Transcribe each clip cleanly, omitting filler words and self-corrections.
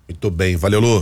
Muito bem, valeu, Lu.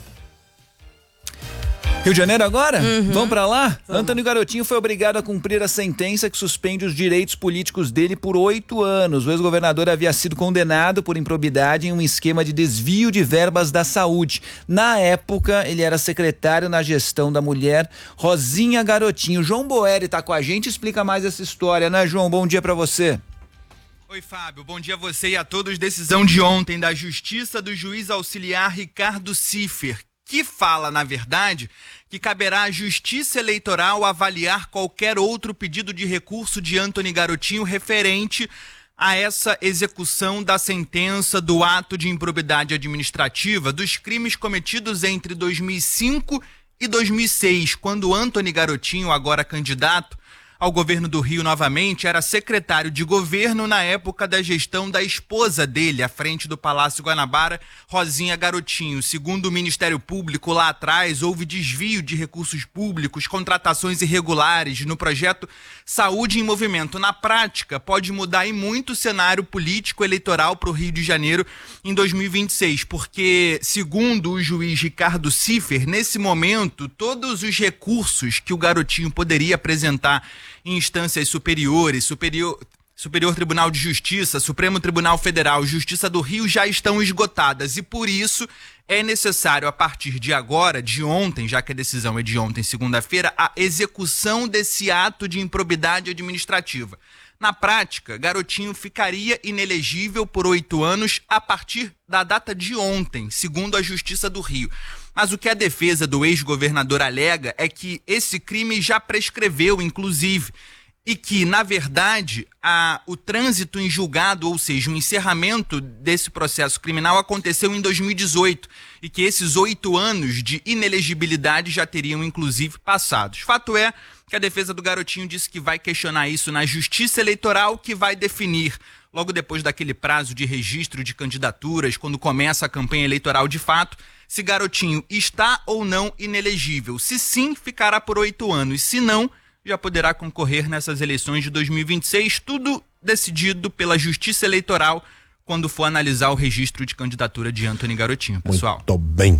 Rio de Janeiro agora? Vamos pra lá? Antônio Garotinho foi obrigado a cumprir a sentença que suspende os direitos políticos dele por 8 anos. O ex-governador havia sido condenado por improbidade em um esquema de desvio de verbas da saúde. Na época, ele era secretário na gestão da mulher Rosinha Garotinho. João Boeri tá com a gente, explica mais essa história, né, João? Bom dia pra você. Oi, Fábio, bom dia a você e a todos. Decisão de ontem da Justiça do juiz auxiliar Ricardo Ciffer, que fala, na verdade, que caberá à Justiça Eleitoral avaliar qualquer outro pedido de recurso de Antônio Garotinho referente a essa execução da sentença do ato de improbidade administrativa dos crimes cometidos entre 2005 e 2006, quando Antônio Garotinho, agora candidato ao governo do Rio novamente, era secretário de governo na época da gestão da esposa dele, à frente do Palácio Guanabara, Rosinha Garotinho. Segundo o Ministério Público, lá atrás, houve desvio de recursos públicos, contratações irregulares no projeto Saúde em Movimento. Na prática, pode mudar e muito o cenário político eleitoral para o Rio de Janeiro em 2026, porque, segundo o juiz Ricardo Ciffer, nesse momento, todos os recursos que o Garotinho poderia apresentar em instâncias superiores, Superior Tribunal de Justiça, Supremo Tribunal Federal, Justiça do Rio, já estão esgotadas, e por isso é necessário, a partir de agora, de ontem, já que a decisão é de ontem, segunda-feira, a execução desse ato de improbidade administrativa. Na prática, Garotinho ficaria inelegível por 8 anos a partir da data de ontem, segundo a Justiça do Rio. Mas o que a defesa do ex-governador alega é que esse crime já prescreveu, inclusive, e que, na verdade, o trânsito em julgado, ou seja, o encerramento desse processo criminal aconteceu em 2018 e que esses 8 anos de inelegibilidade já teriam, inclusive, passados. Fato é que a defesa do Garotinho disse que vai questionar isso na Justiça Eleitoral, que vai definir, logo depois daquele prazo de registro de candidaturas, quando começa a campanha eleitoral de fato, se Garotinho está ou não inelegível. Se sim, ficará por 8 anos. Se não, já poderá concorrer nessas eleições de 2026, tudo decidido pela Justiça Eleitoral quando for analisar o registro de candidatura de Antônio Garotinho, pessoal. Muito bem.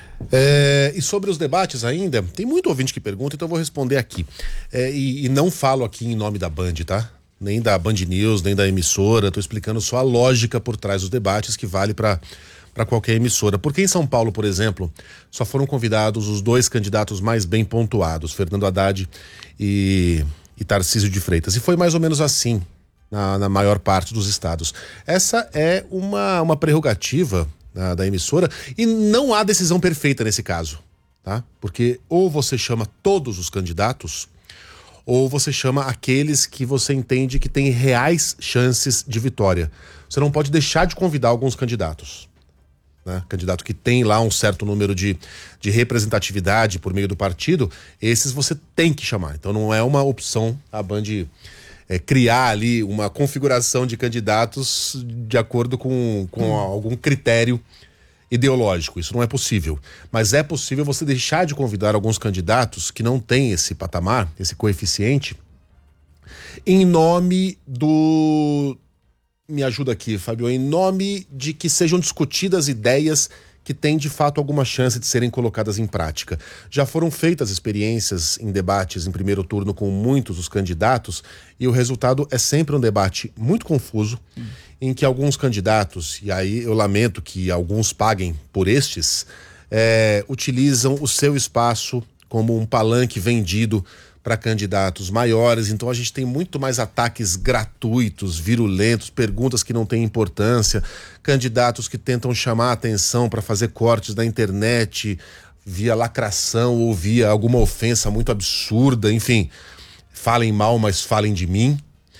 E sobre os debates ainda, tem muito ouvinte que pergunta, então eu vou responder aqui. E não falo aqui em nome da Band, tá? Nem da Band News, nem da emissora, tô explicando só a lógica por trás dos debates, que vale para qualquer emissora. Porque em São Paulo, por exemplo, só foram convidados os 2 candidatos mais bem pontuados, Fernando Haddad e Tarcísio de Freitas. E foi mais ou menos assim na maior parte dos estados. Essa é uma prerrogativa da emissora e não há decisão perfeita nesse caso, tá? Porque ou você chama todos os candidatos ou você chama aqueles que você entende que têm reais chances de vitória. Você não pode deixar de convidar alguns candidatos, né? Candidato que tem lá um certo número de representatividade por meio do partido, esses você tem que chamar. Então não é uma opção a Band criar ali uma configuração de candidatos de acordo com algum critério ideológico. Isso não é possível. Mas é possível você deixar de convidar alguns candidatos que não têm esse patamar, esse coeficiente, em nome do... Me ajuda aqui, Fábio. Em nome de que sejam discutidas ideias que têm de fato alguma chance de serem colocadas em prática. Já foram feitas experiências em debates em primeiro turno com muitos dos candidatos e o resultado é sempre um debate muito confuso, em que alguns candidatos, e aí eu lamento que alguns paguem por estes, utilizam o seu espaço como um palanque vendido para candidatos maiores. Então a gente tem muito mais ataques gratuitos, virulentos, perguntas que não têm importância, candidatos que tentam chamar a atenção para fazer cortes na internet via lacração ou via alguma ofensa muito absurda, enfim, falem mal, mas falem de mim,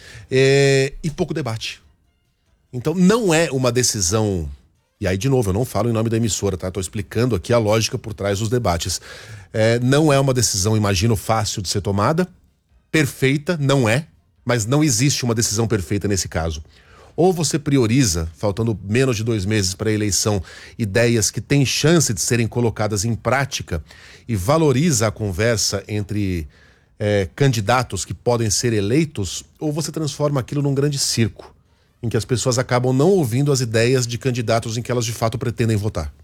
e pouco debate. Então não é uma decisão, e aí de novo, eu não falo em nome da emissora, tá? Estou explicando aqui a lógica por trás dos debates. Não é uma decisão, imagino, fácil de ser tomada, perfeita, não é, mas não existe uma decisão perfeita nesse caso. Ou você prioriza, faltando menos de 2 meses para a eleição, ideias que têm chance de serem colocadas em prática e valoriza a conversa entre candidatos que podem ser eleitos, ou você transforma aquilo num grande circo, em que as pessoas acabam não ouvindo as ideias de candidatos em que elas de fato pretendem votar.